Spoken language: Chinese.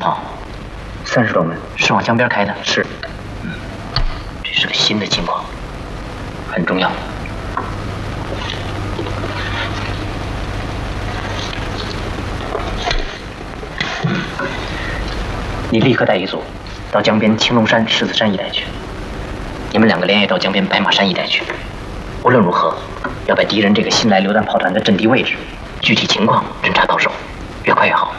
炮 ？30多门， 是往江边开的。 是。 这是个新的情况，很重要。你立刻带一组到江边青龙山、狮子山一带去。你们2个连夜到江边白马山一带去。无论如何，要把敌人这个新来榴弹炮团的阵地位置、具体情况侦查到手，越快越好。